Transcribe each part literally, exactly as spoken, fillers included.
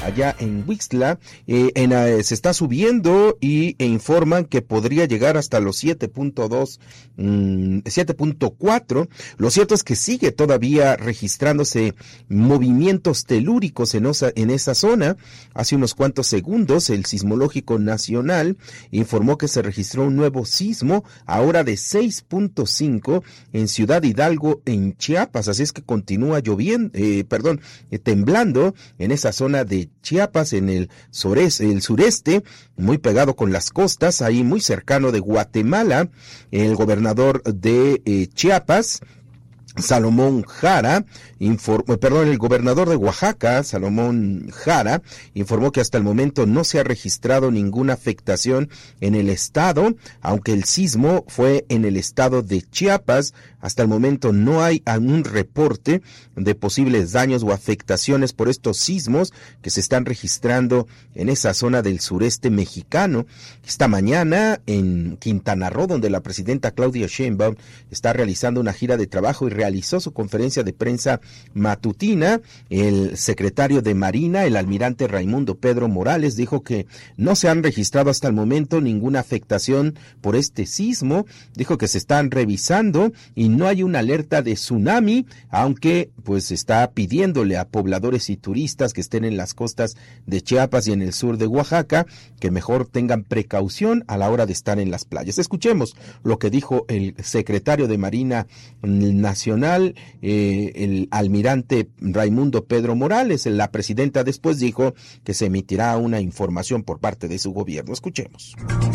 allá en Huixtla, eh, en, eh, se está subiendo y e informan que podría llegar hasta los siete punto dos, mmm, siete punto cuatro. Lo cierto es que sigue todavía registrándose movimientos telúricos en, osa, en esa zona. Hace unos cuantos segundos el Sismológico Nacional informó que se registró un nuevo sismo, ahora de seis punto cinco en Ciudad Hidalgo, en Chiapas. Así es que continúa lloviendo, eh, perdón, eh, temblando en esa zona de Chiapas, en el, sureste, el sureste, muy pegado con las costas, ahí muy cercano de Guatemala. El gobernador de eh, Chiapas, Salomón Jara, informó, perdón, el gobernador de Oaxaca, Salomón Jara, informó que hasta el momento no se ha registrado ninguna afectación en el estado, aunque el sismo fue en el estado de Chiapas. Hasta el momento no hay algún reporte de posibles daños o afectaciones por estos sismos que se están registrando en esa zona del sureste mexicano. Esta mañana en Quintana Roo, donde la presidenta Claudia Sheinbaum está realizando una gira de trabajo y realizó su conferencia de prensa matutina, el secretario de Marina, el almirante Raimundo Pedro Morales, dijo que no se han registrado hasta el momento ninguna afectación por este sismo. Dijo que se están revisando y no hay una alerta de tsunami, aunque pues está pidiéndole a pobladores y turistas que estén en las costas de Chiapas y en el sur de Oaxaca que mejor tengan precaución a la hora de estar en las playas. Escuchemos lo que dijo el secretario de Marina Nacional, eh, el almirante Raimundo Pedro Morales. La presidenta después dijo que se emitirá una información por parte de su gobierno. Escuchemos.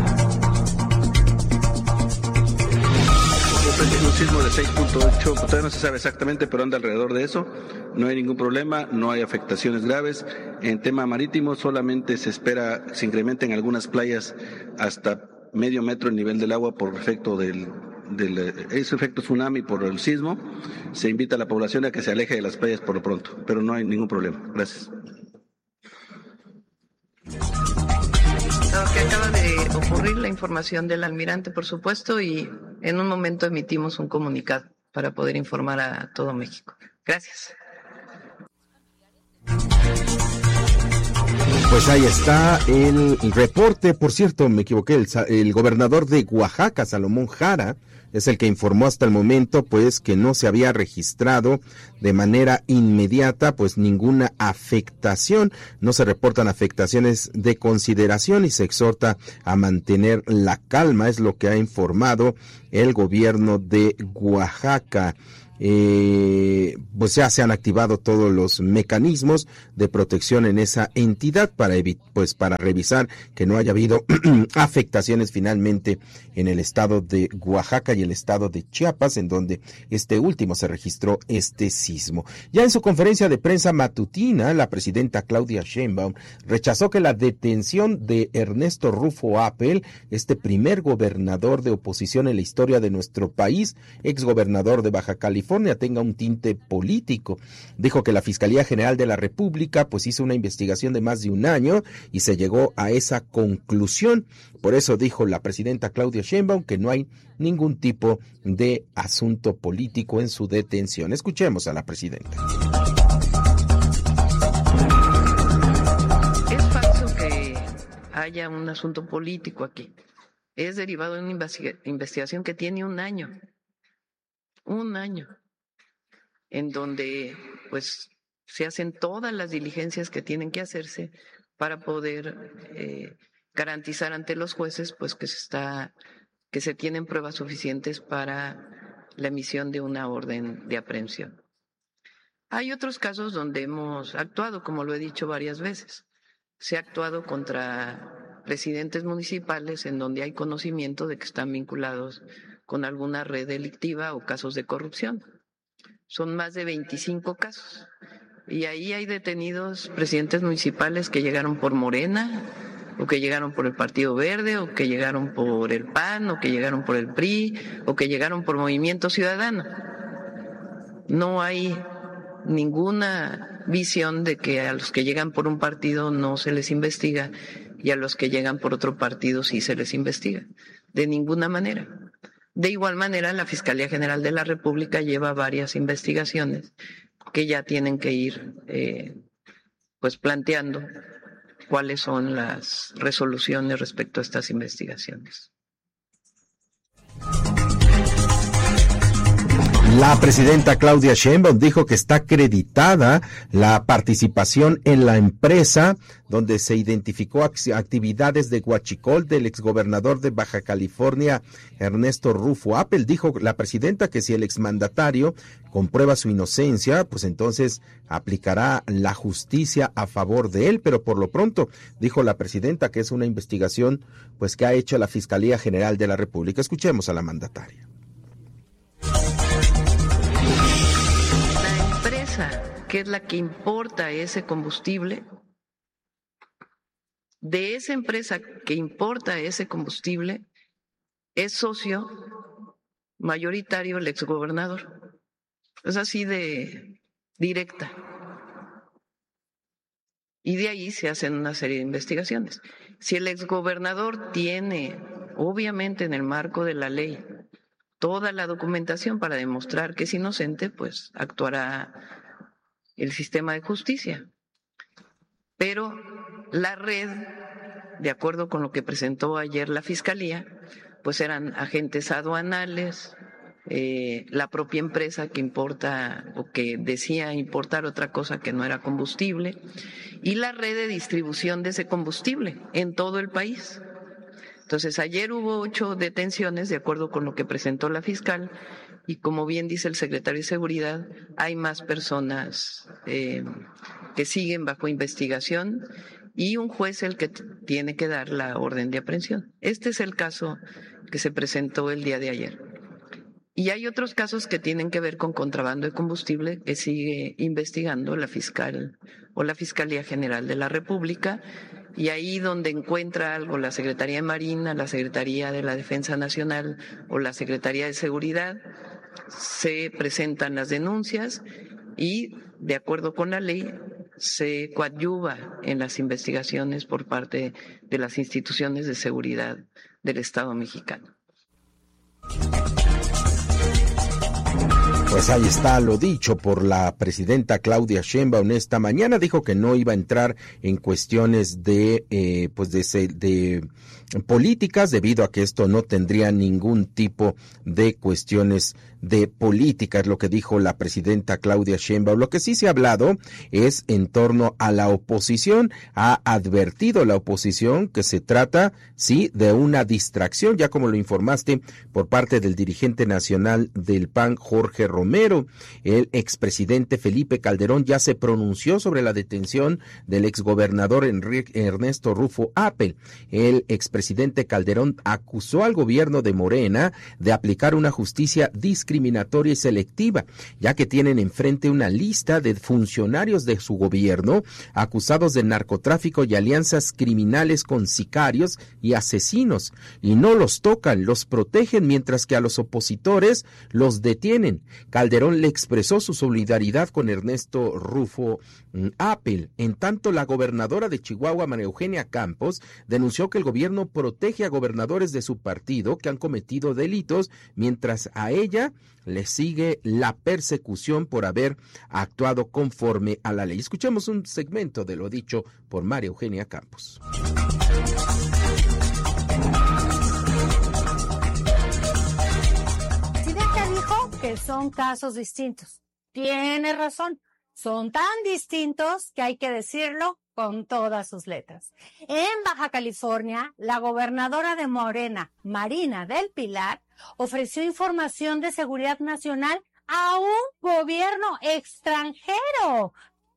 Un sismo de seis punto ocho, todavía no se sabe exactamente, pero anda alrededor de eso. No hay ningún problema, no hay afectaciones graves. En tema marítimo solamente se espera se incrementa en algunas playas hasta medio metro el nivel del agua por efecto del, del ese efecto tsunami por el sismo. Se invita a la población a que se aleje de las playas por lo pronto, pero no hay ningún problema. Gracias. Que acaba de ocurrir la información del almirante, por supuesto, y en un momento emitimos un comunicado para poder informar a todo México. Gracias. Pues ahí está el reporte. Por cierto, me equivoqué, el, el gobernador de Oaxaca, Salomón Jara, es el que informó hasta el momento pues que no se había registrado de manera inmediata pues ninguna afectación, no se reportan afectaciones de consideración y se exhorta a mantener la calma, es lo que ha informado el gobierno de Oaxaca. Eh, pues ya se han activado todos los mecanismos de protección en esa entidad para evi- pues para revisar que no haya habido afectaciones finalmente en el estado de Oaxaca y el estado de Chiapas, en donde este último se registró este sismo. Ya en su conferencia de prensa matutina, la presidenta Claudia Sheinbaum rechazó que la detención de Ernesto Rufo Appel, este primer gobernador de oposición en la historia de nuestro país, exgobernador de Baja California, tenga un tinte político. Dijo que la Fiscalía General de la República pues hizo una investigación de más de un año y se llegó a esa conclusión. Por eso dijo la presidenta Claudia Sheinbaum que no hay ningún tipo de asunto político en su detención. Escuchemos a la presidenta. Es falso que haya un asunto político aquí. Es derivado de una investiga- investigación que tiene un año. Un año. En donde pues se hacen todas las diligencias que tienen que hacerse para poder eh, garantizar ante los jueces pues que se está que se tienen pruebas suficientes para la emisión de una orden de aprehensión. Hay otros casos donde hemos actuado, como lo he dicho varias veces. Se ha actuado contra presidentes municipales en donde hay conocimiento de que están vinculados con alguna red delictiva o casos de corrupción. Son más de veinticinco casos. Y ahí hay detenidos presidentes municipales que llegaron por Morena, o que llegaron por el Partido Verde, o que llegaron por el P A N, o que llegaron por el P R I, o que llegaron por Movimiento Ciudadano. No hay ninguna visión de que a los que llegan por un partido no se les investiga y a los que llegan por otro partido sí se les investiga. De ninguna manera. De igual manera, la Fiscalía General de la República lleva varias investigaciones que ya tienen que ir eh, pues planteando cuáles son las resoluciones respecto a estas investigaciones. La presidenta Claudia Sheinbaum dijo que está acreditada la participación en la empresa donde se identificó actividades de huachicol del exgobernador de Baja California, Ernesto Rufo Appel. Dijo la presidenta que si el exmandatario comprueba su inocencia, pues entonces aplicará la justicia a favor de él, pero por lo pronto dijo la presidenta que es una investigación pues que ha hecho la Fiscalía General de la República. Escuchemos a la mandataria. Que es la que importa ese combustible, de esa empresa que importa ese combustible, es socio mayoritario el exgobernador. Es así de directa. Y de ahí se hacen una serie de investigaciones. Si el exgobernador tiene, obviamente en el marco de la ley, toda la documentación para demostrar que es inocente, pues actuará el sistema de justicia. Pero la red, de acuerdo con lo que presentó ayer la Fiscalía, pues eran agentes aduanales, eh, la propia empresa que importa o que decía importar otra cosa que no era combustible, y la red de distribución de ese combustible en todo el país. Entonces, ayer hubo ocho detenciones, de acuerdo con lo que presentó la fiscal, y como bien dice el secretario de Seguridad, hay más personas eh, que siguen bajo investigación y un juez el que t- tiene que dar la orden de aprehensión. Este es el caso que se presentó el día de ayer. Y hay otros casos que tienen que ver con contrabando de combustible que sigue investigando la fiscal o la Fiscalía General de la República. Y ahí donde encuentra algo la Secretaría de Marina, la Secretaría de la Defensa Nacional o la Secretaría de Seguridad, se presentan las denuncias y, de acuerdo con la ley, se coadyuva en las investigaciones por parte de las instituciones de seguridad del Estado mexicano. Pues ahí está lo dicho por la presidenta Claudia Sheinbaum esta mañana. Dijo que no iba a entrar en cuestiones de, eh, pues de, de políticas, debido a que esto no tendría ningún tipo de cuestiones de política, es lo que dijo la presidenta Claudia Sheinbaum. Lo que sí se ha hablado es en torno a la oposición. Ha advertido la oposición que se trata, sí, de una distracción, ya como lo informaste por parte del dirigente nacional del P A N, Jorge Romero. El expresidente Felipe Calderón ya se pronunció sobre la detención del exgobernador Enrique, Ernesto Rufo Appel. El expresidente Calderón acusó al gobierno de Morena de aplicar una justicia discriminatoria discriminatoria y selectiva, ya que tienen enfrente una lista de funcionarios de su gobierno acusados de narcotráfico y alianzas criminales con sicarios y asesinos, y no los tocan, los protegen, mientras que a los opositores los detienen. Calderón le expresó su solidaridad con Ernesto Rufo Appel. En tanto, la gobernadora de Chihuahua, María Eugenia Campos, denunció que el gobierno protege a gobernadores de su partido que han cometido delitos, mientras a ella le sigue la persecución por haber actuado conforme a la ley. Escuchemos un segmento de lo dicho por María Eugenia Campos. El presidente dijo que son casos distintos. Tiene razón. Son tan distintos que hay que decirlo con todas sus letras. En Baja California, la gobernadora de Morena, Marina del Pilar, ofreció información de seguridad nacional a un gobierno extranjero.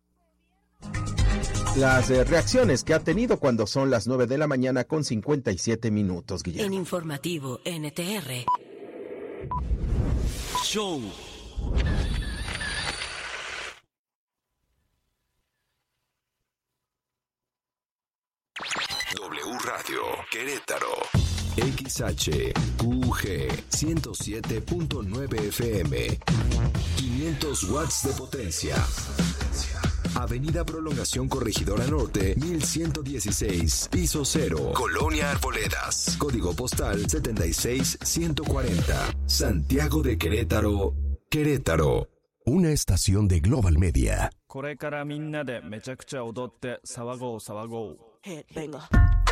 Las eh, reacciones que ha tenido cuando son las nueve de la mañana con cincuenta y siete minutos, Guillermo. En Informativo N T R. Show. W Radio Querétaro. X H U G ciento siete punto nueve F M. quinientos watts de potencia. Avenida Prolongación Corregidora Norte, mil ciento dieciséis, piso cero. Colonia Arboledas. Código postal setenta y seis ciento cuarenta. Santiago de Querétaro, Querétaro. una estación de Global Media. これからみんなでめちゃくちゃ踊って騒ごう騒ごう。 Hey, venga.